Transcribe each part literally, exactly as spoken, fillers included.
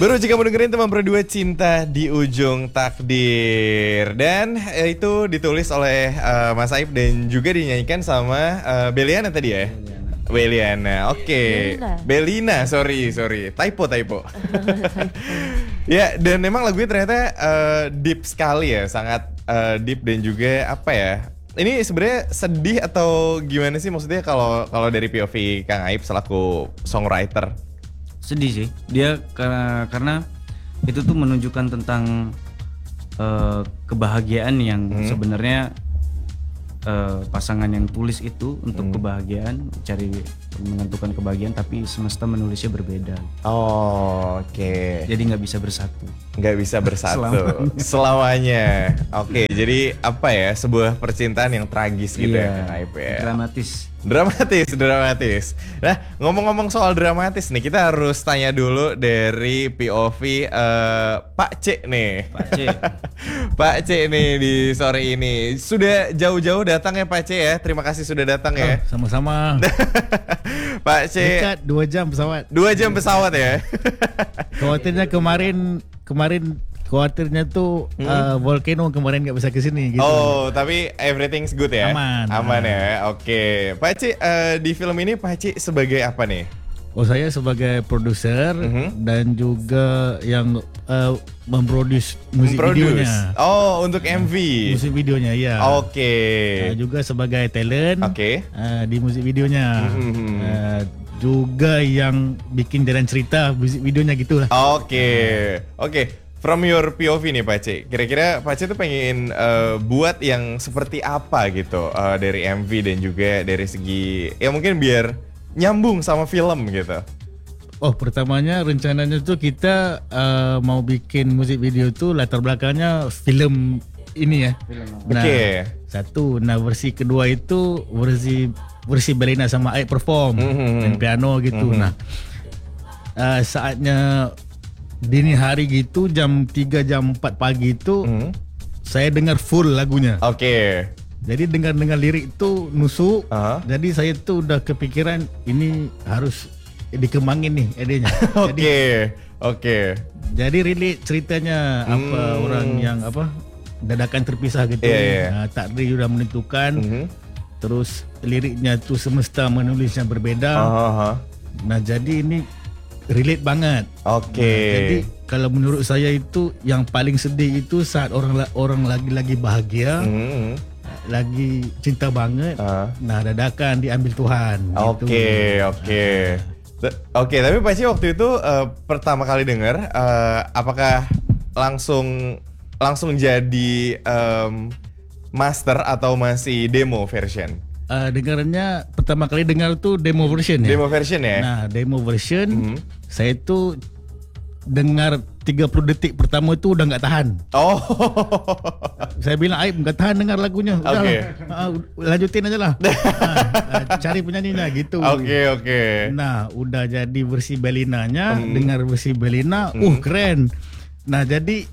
Baru jika mau dengerin teman berdua cinta di ujung takdir. Dan eh, itu ditulis oleh uh, Mas Aib dan juga dinyanyikan sama uh, Beliana tadi ya. Beliana, oke. Okay. Belina. Belina, sorry, sorry. Typo, typo. Ya, dan memang lagunya ternyata uh, deep sekali ya, sangat uh, deep dan juga apa ya? Ini sebenarnya sedih atau gimana sih maksudnya kalau kalau dari P O V Kang Aib selaku songwriter? Sedih sih. Dia karena karena itu tuh menunjukkan tentang uh, kebahagiaan yang hmm. sebenarnya Uh, pasangan yang tulis itu untuk hmm. kebahagiaan, cari menentukan kebahagiaan, tapi semesta menulisnya berbeda. Oh, oke. Okay. Jadi nggak bisa bersatu. Nggak bisa bersatu selamanya. selamanya. Oke, okay, jadi apa ya? Sebuah percintaan yang tragis gitu yeah, ya, Kang Aib ya. Dramatis. Dramatis, dramatis. Nah, ngomong-ngomong soal dramatis nih, kita harus tanya dulu dari P O V uh, Pak C nih. Pak C. Pak C nih di sore ini. Sudah jauh-jauh datang ya Pak C ya. Terima kasih sudah datang ya. Oh, sama-sama. Pak C. Dekat dua jam pesawat. Dua jam pesawat ya. Khawatirnya kemarin kemarin khawatirnya tuh hmm. uh, volcano kemarin nggak bisa kesini gitu. Oh, tapi everything's good ya? Aman. Aman ya, oke. Okay. Pak Ci, uh, di film ini Pak Ci sebagai apa nih? Oh, saya sebagai produser mm-hmm. dan juga yang uh, memproduce musik memproduce. videonya. Oh, untuk M V? Musik videonya, ya. Oke. Okay. Uh, juga sebagai talent okay. uh, di musik videonya. Mm-hmm. Uh, juga yang bikin jalan cerita musik videonya gitulah. Oke, okay. oke. Okay. From your P O V nih Pak C, kira-kira Pak C tuh pengen uh, buat yang seperti apa gitu uh, dari M V dan juga dari segi ya mungkin biar nyambung sama film gitu. Oh, pertamanya rencananya tuh kita uh, mau bikin musik video tuh latar belakangnya film ini ya. Nah, oke. Okay. Satu, nah versi kedua itu versi versi Belina sama Aib perform mm-hmm. main piano gitu. Mm-hmm. Nah, uh, saatnya dini hari gitu jam tiga jam empat pagi itu hmm. saya dengar full lagunya. Oke. Okay. Jadi dengar-dengar lirik itu nusuk. Uh-huh. Jadi saya tuh udah kepikiran ini harus dikembangin nih idenya. Oke. Oke. Okay. Jadi relate ceritanya hmm. apa orang yang apa dadakan terpisah gitu. Yeah, yeah. Nah, takdir sudah menentukan. Mm-hmm. Terus liriknya tuh semesta menulisnya berbeda. Uh-huh. Nah, jadi ini relate banget. Oke. Okay. Nah, jadi kalau menurut saya itu yang paling sedih itu saat orang orang lagi-lagi bahagia, mm-hmm. lagi cinta banget. Uh. Nah, dadakan diambil Tuhan. Oke, okay, oke. Okay. Oke, okay, tapi Pak Ci waktu itu uh, pertama kali dengar, uh, apakah langsung langsung jadi um, master atau masih demo version? Uh, dengarnya pertama kali dengar tuh demo version ya. Demo version ya. Nah, demo version mm-hmm. saya tuh dengar tiga puluh detik pertama itu udah nggak tahan. Oh. Saya bilang Aib nggak tahan dengar lagunya. Udah okay. uh, lanjutin aja lah. uh, uh, cari penyanyinya gitu. Oke okay, oke. Okay. Nah, udah jadi versi Belinanya, mm. dengar versi Belina, mm. uh keren. Nah, jadi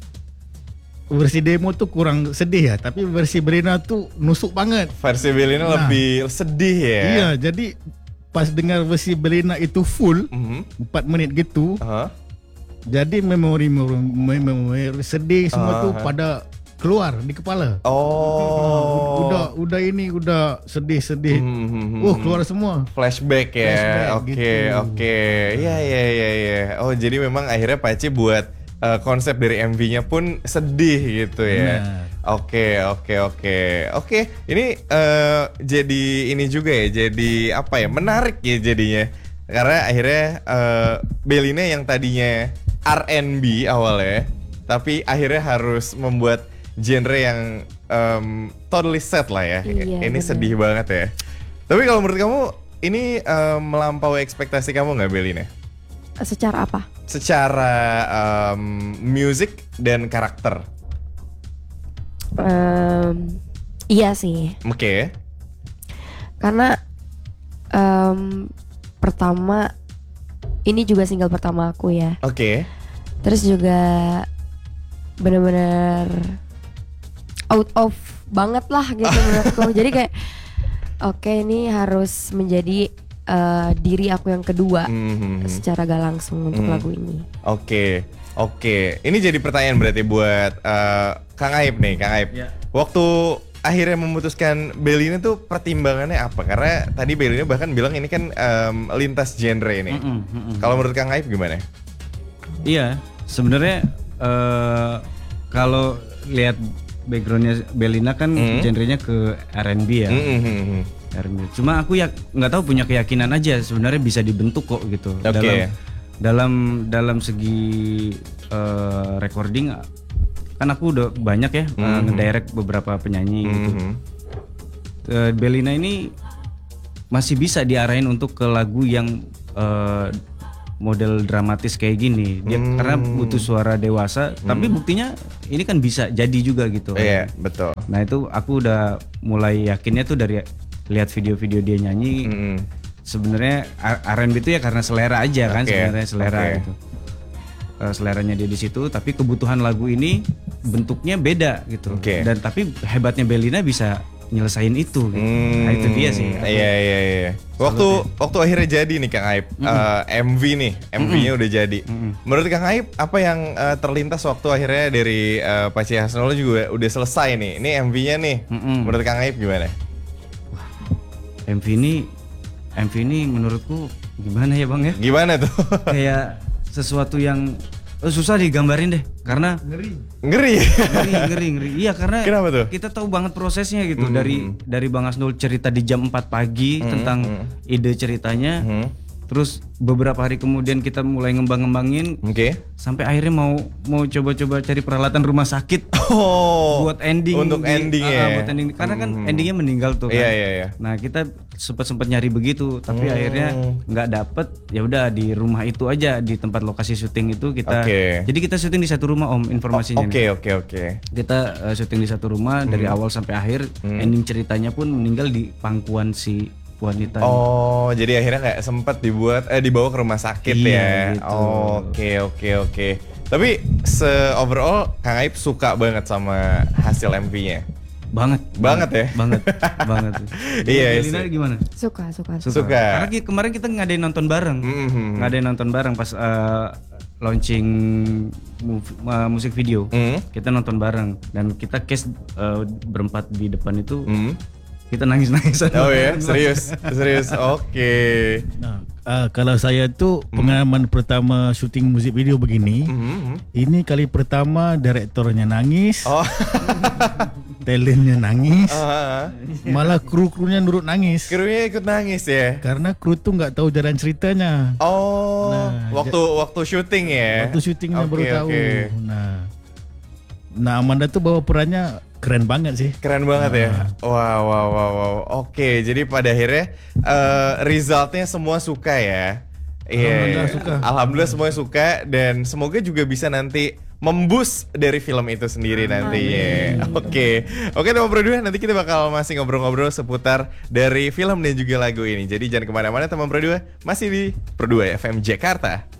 versi demo tuh kurang sedih ya, tapi versi Belina tuh nusuk banget. Versi Belina nah, lebih sedih ya. Iya, jadi pas dengar versi Belina itu full mm-hmm. empat menit gitu. Uh-huh. Jadi memori memori sedih semua uh-huh. tuh pada keluar di kepala. Oh. Udah udah ini udah sedih-sedih. Mm-hmm. Uh, keluar semua. Flashback ya. Oke, gitu. Oke. Iya iya iya iya. Oh, jadi memang akhirnya Pak Ci buat Uh, konsep dari M V-nya pun sedih gitu ya. Oke, oke, oke. Oke, ini uh, jadi ini juga ya, jadi apa ya, menarik ya jadinya. Karena akhirnya uh, Belina yang tadinya R and B awalnya, tapi akhirnya harus membuat genre yang um, totally sad lah ya. Iya, ini bener. sedih banget ya. Tapi kalau menurut kamu, ini uh, melampaui ekspektasi kamu nggak Belina? Secara apa? Secara um, musik dan karakter. Um, iya sih. Oke. Okay. Karena um, pertama ini juga single pertama aku ya. Oke. Okay. Terus juga benar-benar out of banget lah gitu menurutku. Jadi kayak oke okay, ini harus menjadi eh, diri aku yang kedua Mhm. secara gak langsung untuk Mhm. lagu ini. Oke, oke. Ini jadi pertanyaan berarti buat eh, Kang Aib nih, Kang Aib. Ya. Waktu akhirnya memutuskan Bellina tuh pertimbangannya apa? Karena tadi Bellina bahkan bilang ini kan em, lintas genre ini. Mm-mm, mm-mm. Kalau menurut Kang Aib gimana? Iya, sebenarnya eh, kalau lihat backgroundnya Bellina kan Hmm. genrenya ke R and B ya. Mhm. R and B. Cuma aku ya nggak tahu, punya keyakinan aja sebenarnya bisa dibentuk kok gitu. Oke. Dalam dalam dalam segi eh, recording kan aku udah banyak ya eh, Mhm. ngedirect beberapa penyanyi gitu. Mhm. Eh, Bellina ini masih bisa diarahin untuk ke lagu yang eh, model dramatis kayak gini. Dia Hmm. karena butuh suara dewasa, tapi buktinya ini kan bisa jadi juga gitu. Iya, betul. Nah itu aku udah mulai yakinnya tuh dari lihat video-video dia nyanyi. Mhm. Sebenarnya R- R&B itu ya karena selera aja kan, Oke, sebenarnya selera oke. gitu. Eh, seleranya dia di situ, tapi kebutuhan lagu ini bentuknya beda gitu. Oke. Dan tapi hebatnya Bellina bisa nyelesain itu. Gitu. Hmm, Nah itu dia sih. Aku- Iya iya iya. Waktu waktu akhirnya jadi nih Kang Aib, eh, M V nih, M V-nya udah jadi. Menurut Kang Aib apa yang eh, terlintas waktu akhirnya dari eh, Paci Hasnolo juga udah selesai nih. Ini M V-nya nih. Mm-mm. Menurut Kang Aib gimana? M V ini M V ini menurutku gimana ya Bang ya? Gimana tuh? Kayak sesuatu yang eh, susah digambarin deh karena Ngeri. ngeri ngeri ngeri. Iya karena Kenapa tuh? kita tahu banget prosesnya gitu Hmm. dari dari Bang Asnul cerita di jam empat pagi tentang ide ceritanya. Hmm. Terus beberapa hari kemudian kita mulai ngembang-ngembangin Oke. sampai akhirnya mau mau coba-coba cari peralatan rumah sakit Oh. buat ending Untuk di- ending ah, ya. buat ending karena kan endingnya meninggal tuh kan. Iya iya iya. Nah kita sempat sempat nyari begitu tapi Hmm. akhirnya nggak dapet, ya udah di rumah itu aja di tempat lokasi syuting itu kita. Oke. Jadi kita syuting di satu rumah om informasinya. Oke nih. oke oke. Kita eh, syuting di satu rumah dari awal sampai akhir. Ending ceritanya pun meninggal di pangkuan si wanita. ini. Oh, jadi akhirnya kayak sempet dibuat eh dibawa ke rumah sakit Iya, ya. gitu. Oke, oke, oke. Tapi se overall Kang Aib suka banget sama hasil M V-nya. Banget. Banget ya? Banget. banget. Iya, Lina sih. gimana? Suka, suka, suka. Suka. Karena ki- kemarin kita ngadain nonton bareng. Mhm. Ngadain nonton bareng pas eh, launching mov- eh, musik video. Hmm. Kita nonton bareng dan kita cast eh, berempat di depan itu. Hmm. Kita nangis-nangisan. Oh ya, serius, serius. Oke. Nah, uh, kalau saya tuh pengalaman pertama syuting musik video begini, Mhm. ini kali pertama direktornya nangis, Oh. talentnya nangis, Ah. malah kru-krunya nurut nangis. Krunya ikut nangis ya. Karena kru tuh nggak tahu jalan ceritanya. Oh, Nah, waktu waktu syuting ya. Waktu syutingnya Oke, baru tahu. oke. Nah, nah Amanda tuh bawa perannya keren banget sih. Keren banget ya. Wow, wow, wow, wow. Oke, jadi pada akhirnya eh, resultnya semua suka ya. Iya. Alhamdulillah suka. Alhamdulillah semuanya suka dan semoga juga bisa nanti memboost dari film itu sendiri nantinya. Oke. Oke teman berdua, nanti kita bakal masih ngobrol-ngobrol seputar dari film dan juga lagu ini. Jadi jangan kemana-mana teman berdua, masih di Berdua F M Jakarta.